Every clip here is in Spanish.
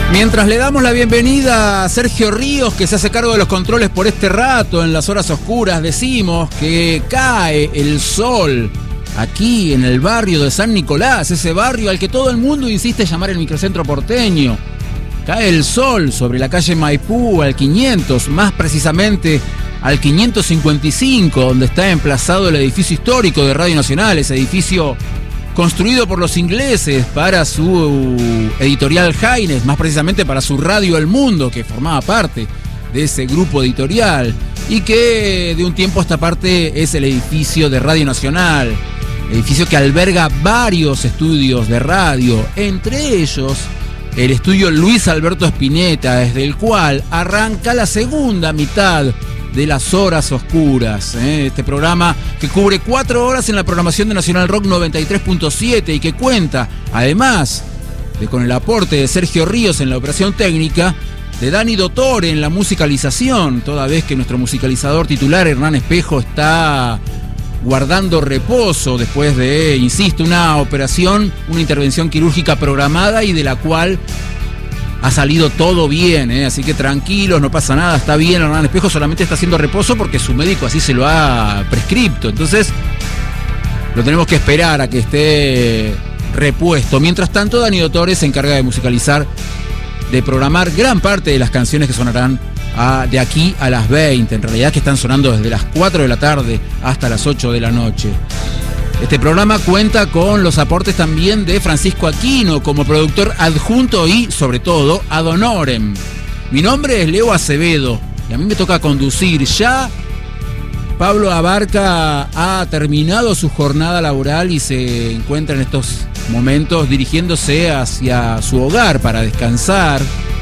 Mientras le damos la bienvenida a Sergio Ríos, que se hace cargo de los controles por este rato, en las horas oscuras, decimos que cae el sol aquí en el barrio de San Nicolás, ese barrio al que todo el mundo insiste llamar el microcentro porteño. Cae el sol sobre la calle Maipú al 500, más precisamente al 555, donde está emplazado el edificio histórico de Radio Nacional, ese edificio construido por los ingleses para su editorial Haines, más precisamente para su radio El Mundo, que formaba parte de ese grupo editorial, y que de un tiempo a esta parte es el edificio de Radio Nacional, edificio que alberga varios estudios de radio, entre ellos el estudio Luis Alberto Spinetta, desde el cual arranca la segunda mitad de las horas oscuras, este programa que cubre 4 horas en la programación de Nacional Rock 93.7 y que cuenta, además de con el aporte de Sergio Ríos en la operación técnica, de Dani Dottore en la musicalización, toda vez que nuestro musicalizador titular, Hernán Espejo, está guardando reposo después de, insisto, una intervención quirúrgica programada y de la cual ha salido todo bien, así que tranquilos, no pasa nada, está bien. Hernán Espejo solamente está haciendo reposo porque su médico así se lo ha prescripto, entonces lo tenemos que esperar a que esté repuesto. Mientras tanto, Dani Dottore se encarga de musicalizar, de programar gran parte de las canciones que sonarán de aquí a las 20, en realidad que están sonando desde las 4 de la tarde hasta las 8 de la noche. Este programa cuenta con los aportes también de Francisco Aquino como productor adjunto y, sobre todo, ad honorem. Mi nombre es Leo Acevedo y a mí me toca conducir. Ya Pablo Abarca ha terminado su jornada laboral y se encuentra en estos momentos dirigiéndose hacia su hogar para descansar.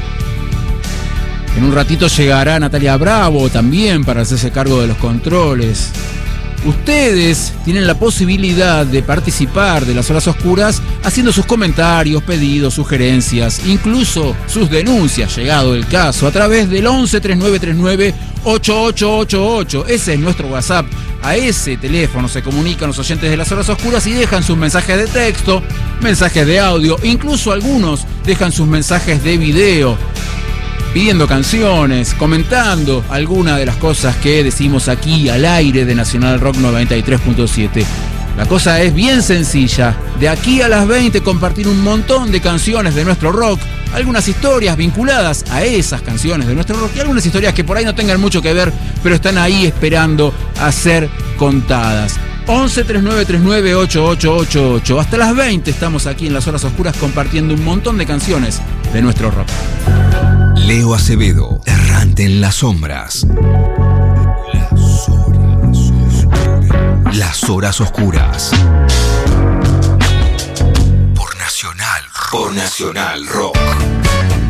En un ratito llegará Natalia Bravo también para hacerse cargo de los controles. Ustedes tienen la posibilidad de participar de las horas oscuras haciendo sus comentarios, pedidos, sugerencias, incluso sus denuncias, llegado el caso, a través del 11 3939 8888. Ese es nuestro WhatsApp. A ese teléfono se comunican los oyentes de las horas oscuras y dejan sus mensajes de texto, mensajes de audio, incluso algunos dejan sus mensajes de video, pidiendo canciones, comentando alguna de las cosas que decimos aquí al aire de Nacional Rock 93.7. La cosa es bien sencilla. De aquí a las 20 compartir un montón de canciones de nuestro rock, algunas historias vinculadas a esas canciones de nuestro rock y algunas historias que por ahí no tengan mucho que ver, pero están ahí esperando a ser contadas. 11 3939 8888. Hasta las 20 estamos aquí en las horas oscuras compartiendo un montón de canciones de nuestro rock. Leo Acevedo, errante en las sombras. Las horas oscuras. Por Nacional Rock.